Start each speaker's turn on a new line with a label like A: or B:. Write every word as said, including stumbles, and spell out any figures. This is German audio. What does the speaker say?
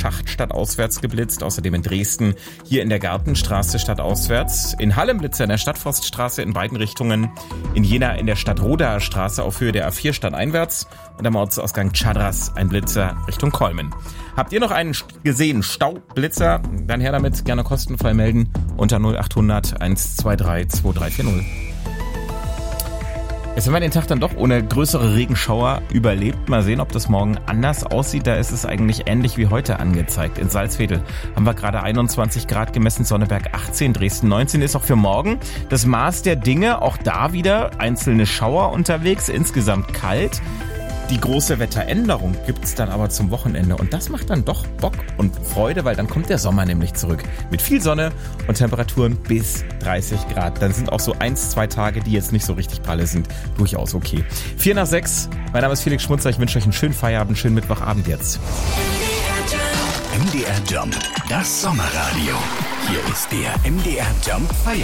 A: Schacht stadtauswärts geblitzt. Außerdem in Dresden hier in der Gartenstraße stadtauswärts. In Halle ein Blitzer in der Stadtforststraße in beiden Richtungen. In Jena in der Stadtrodaer Straße auf Höhe der A vier stadteinwärts. Und am Ortsausgang Chadras ein Blitzer Richtung Kolmen. Habt ihr noch einen gesehen Staublitzer? Dann her damit, gerne kostenfrei melden unter null achthundert eins zwei drei zwei drei vier null. Jetzt haben wir den Tag dann doch ohne größere Regenschauer überlebt. Mal sehen, ob das morgen anders aussieht. Da ist es eigentlich ähnlich wie heute angezeigt. In Salzwedel haben wir gerade einundzwanzig Grad gemessen, Sonneberg achtzehn, Dresden neunzehn ist auch für morgen das Maß der Dinge. Auch da wieder einzelne Schauer unterwegs, insgesamt kalt. Die große Wetteränderung gibt's dann aber zum Wochenende und das macht dann doch Bock und Freude, weil dann kommt der Sommer nämlich zurück. Mit viel Sonne und Temperaturen bis dreißig Grad. Dann sind auch so eins, zwei Tage, die jetzt nicht so richtig pralle sind, durchaus okay. Vier nach sechs, mein Name ist Felix Schmunzer, ich wünsche euch einen schönen Feierabend, einen schönen Mittwochabend jetzt.
B: M D R Jump, das Sommerradio. Hier ist der M D R Jump Feierabend.